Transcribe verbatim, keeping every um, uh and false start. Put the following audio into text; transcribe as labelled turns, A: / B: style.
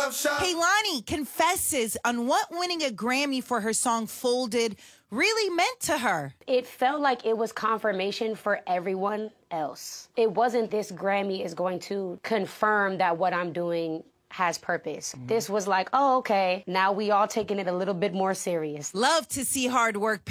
A: Love Shop.
B: Kehlani confesses on what winning a Grammy for her song Folded really meant to her.
C: It felt like it was confirmation for everyone else. It wasn't this Grammy is going to confirm that what I'm doing has purpose. Mm-hmm. This was like, oh, okay, now we all taking it a little bit more serious.
B: Love to see hard work